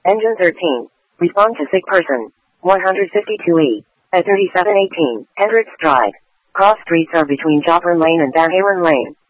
Engine 13. Respond to sick person. 152E. At 3718, Hendricks Drive. Cross streets are between Jopper Lane and Van Halen Lane.